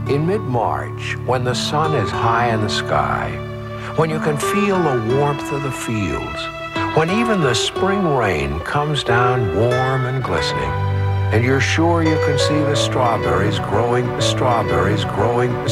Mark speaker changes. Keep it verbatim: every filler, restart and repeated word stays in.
Speaker 1: In mid-March, when the sun is high in the sky, when you can feel the warmth of the fields, when even the spring rain comes down warm and glistening, and you're sure you can see the strawberries growing, the strawberries growing,